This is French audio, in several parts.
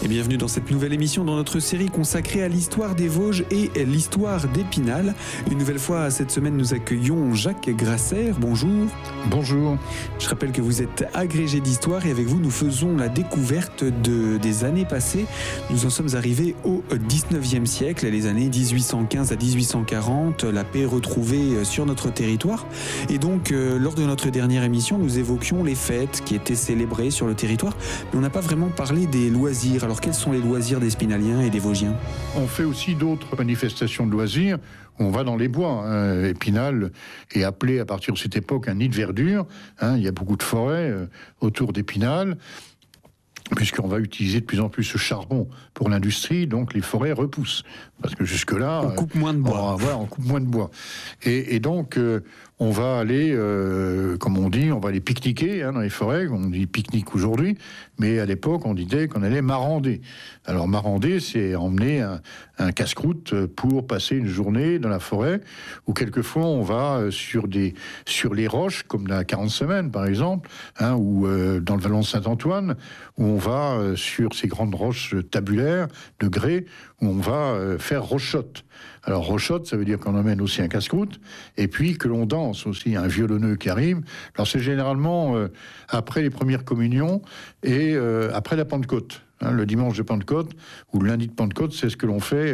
Et bienvenue dans cette nouvelle émission dans notre série consacrée à l'histoire des Vosges et l'histoire d'Épinal. Une nouvelle fois, cette semaine, nous accueillons Jacques Grasser. Bonjour. Bonjour. Je rappelle que vous êtes agrégé d'histoire et avec vous, nous faisons la découverte des années passées. Nous en sommes arrivés au 19e siècle, les années 1815 à 1840, la paix retrouvée sur notre territoire. Et donc, lors de notre dernière émission, nous évoquions les fêtes qui étaient célébrées sur le territoire, mais on n'a pas vraiment parlé des loisirs. Alors, quels sont les loisirs des Épinaliens et des Vosgiens ? On fait aussi d'autres manifestations de loisirs. On va dans les bois. Épinal est appelé à partir de cette époque un nid de verdure. Il y a beaucoup de forêts autour d'Épinal, puisqu'on va utiliser de plus en plus ce charbon pour l'industrie, donc les forêts repoussent. Parce que jusque-là... On coupe moins de bois. On coupe moins de bois. Et donc, on va aller, comme on dit, on va aller pique-niquer dans les forêts. On dit pique-nique aujourd'hui, mais à l'époque, on disait qu'on allait marander. Alors, marander, c'est emmener un casse-croûte pour passer une journée dans la forêt, ou quelquefois, on va sur les roches, comme la 40 semaines, par exemple, ou dans le vallon de Saint-Antoine, où on va sur ces grandes roches tabulaires de grès, où on va faire rochotte. Alors rochotte, ça veut dire qu'on emmène aussi un casse-croûte, et puis que l'on danse aussi, un violonneux qui arrive. Alors c'est généralement après les premières communions et après la Pentecôte. Le dimanche de Pentecôte ou le lundi de Pentecôte, c'est ce que l'on fait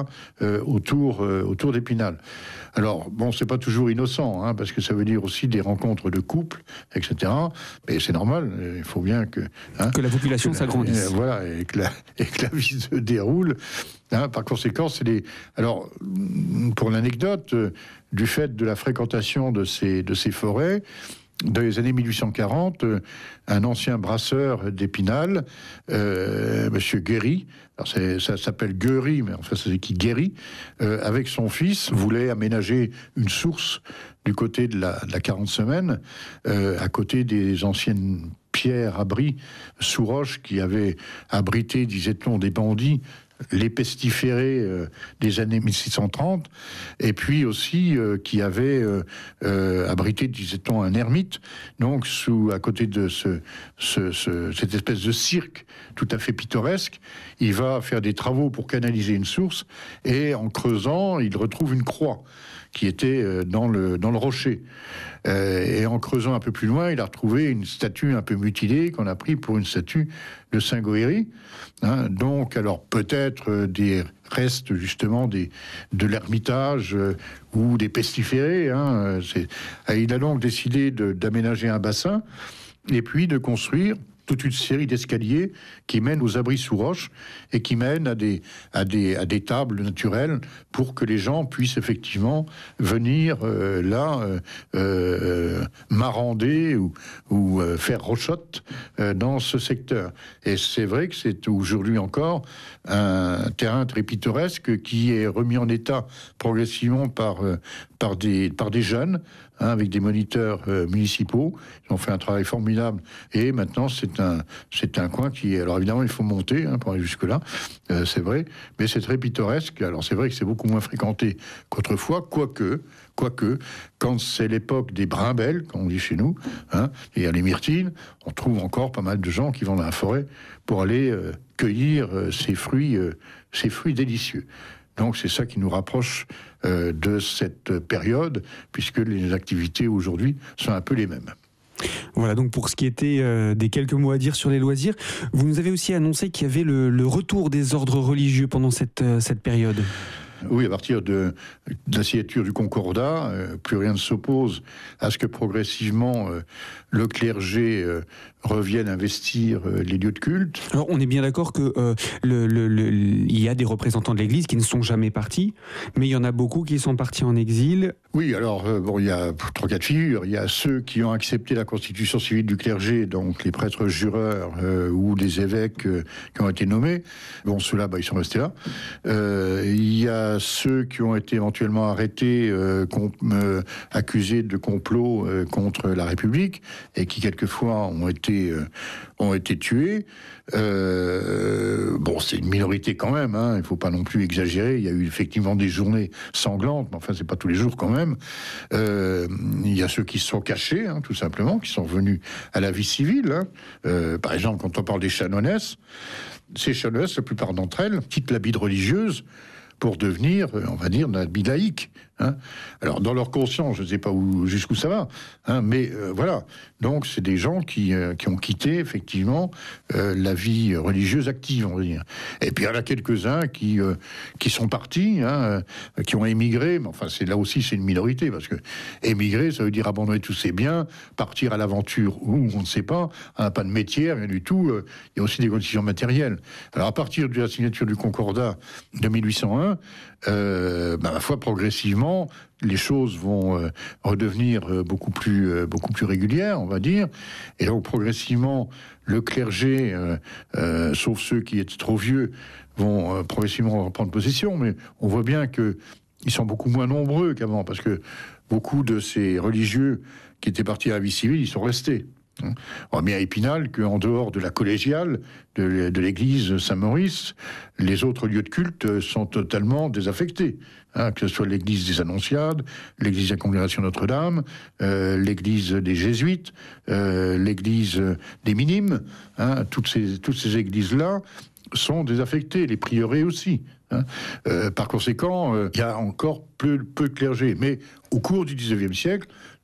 autour d'Épinal. Alors, bon, c'est pas toujours innocent, parce que ça veut dire aussi des rencontres de couples, etc. Mais c'est normal, il faut bien que... que la population s'agrandisse. Voilà, et que la vie se déroule. Par conséquent, Alors, pour l'anecdote, du fait de la fréquentation de ces forêts, dans les années 1840, un ancien brasseur d'Épinal, Monsieur Guéry, alors ça s'appelle Guéry, mais enfin ça s'écrit Guéry, avec son fils, voulait aménager une source du côté de la 40 semaines, à côté des anciennes pierres abris sous roche qui avaient abrité, disait-on, des bandits, les pestiférés des années 1630, et puis aussi qui avait abrité, disait-on, un ermite, donc à côté de cette espèce de cirque tout à fait pittoresque. Il va faire des travaux pour canaliser une source, et en creusant, il retrouve une croix qui était dans le rocher. Et en creusant un peu plus loin, il a retrouvé une statue un peu mutilée qu'on a pris pour une statue de Saint Goëri. Donc, alors peut-être des restes justement de l'ermitage ou des pestiférés. Il a donc décidé d'aménager un bassin et puis de construire toute une série d'escaliers qui mènent aux abris sous roche et qui mènent à des tables naturelles pour que les gens puissent effectivement venir marander ou faire rochotte dans ce secteur. Et c'est vrai que c'est aujourd'hui encore un terrain très pittoresque qui est remis en état progressivement par des jeunes, avec des moniteurs municipaux. Ils ont fait un travail formidable et maintenant c'est un coin qui est... Alors évidemment il faut monter pour aller jusque-là, c'est vrai, mais c'est très pittoresque. Alors c'est vrai que c'est beaucoup moins fréquenté qu'autrefois, quoique, quand c'est l'époque des brimbelles, comme on dit chez nous, et à les myrtines, on trouve encore pas mal de gens qui vont dans la forêt pour aller cueillir ces fruits délicieux. Donc c'est ça qui nous rapproche de cette période, puisque les activités aujourd'hui sont un peu les mêmes. Voilà, donc pour ce qui était des quelques mots à dire sur les loisirs, vous nous avez aussi annoncé qu'il y avait le retour des ordres religieux pendant cette période. Oui, à partir de la signature du Concordat, plus rien ne s'oppose à ce que progressivement le clergé revienne investir les lieux de culte. Alors on est bien d'accord que il y a des représentants de l'Église qui ne sont jamais partis, mais il y en a beaucoup qui sont partis en exil. Oui, alors il y a trois cas de figure. Il y a ceux qui ont accepté la constitution civile du clergé, donc les prêtres jureurs ou des évêques qui ont été nommés. Bon, ceux-là, ils sont restés là. Il y a ceux qui ont été éventuellement arrêtés, accusés de complot contre la République, et qui quelquefois ont été été tués. Bon, c'est une minorité quand même, hein, il ne faut pas non plus exagérer. Il y a eu effectivement des journées sanglantes, mais enfin, c'est pas tous les jours quand même. Il y a ceux qui se sont cachés, hein, tout simplement, qui sont venus à la vie civile. Hein. Par exemple, quand on parle des chanoinesses, ces chanoinesses, la plupart d'entre elles, quittent l'habit de religieuse pour devenir, on va dire, un habit laïque. Hein. Alors, dans leur conscience, je ne sais pas jusqu'où ça va, hein, mais voilà. Donc, c'est des gens qui ont quitté, effectivement, la vie religieuse active, on va dire. Et puis, il y en a quelques-uns qui sont partis, hein, qui ont émigré, mais enfin, là aussi, c'est une minorité, parce que émigrer, ça veut dire abandonner tous ses biens, partir à l'aventure où on ne sait pas, hein, pas de métier, rien du tout. Il y a aussi des conditions matérielles. Alors, à partir de la signature du Concordat de 1801, ma foi, progressivement, les choses vont redevenir beaucoup plus régulières, on va dire. Et donc, progressivement, le clergé, sauf ceux qui étaient trop vieux, vont progressivement reprendre possession. Mais on voit bien qu'ils sont beaucoup moins nombreux qu'avant, parce que beaucoup de ces religieux qui étaient partis à la vie civile, ils sont restés. On voit bien à Épinal qu'en dehors de la collégiale de l'église Saint-Maurice, les autres lieux de culte sont totalement désaffectés. Hein, que ce soit l'église des Annonciades, l'église de la Congrégation Notre-Dame, l'église des Jésuites, l'église des Minimes, hein, toutes ces églises-là sont désaffectées, les prieurés aussi. Hein. Par conséquent, il y a encore peu de clergé. Mais au cours du XIXe siècle,